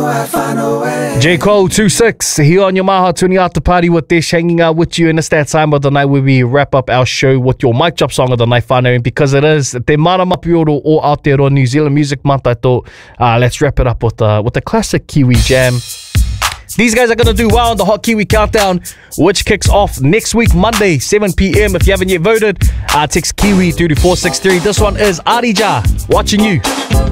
J. Cole 2-6 here on your Maha tuning out the party with Dish, hanging out with you, and it's that time of the night where we wrap up our show with your mic drop song of the night, whānau. And because it is Te Maramapi Oro o Aotearoa New Zealand Music Month, I thought let's wrap it up with a classic Kiwi jam. These guys are going to do well on the Hot Kiwi Countdown, which kicks off next week, Monday, 7 p.m. If you haven't yet voted, text Kiwi through to 463. This one is Arija, watching you.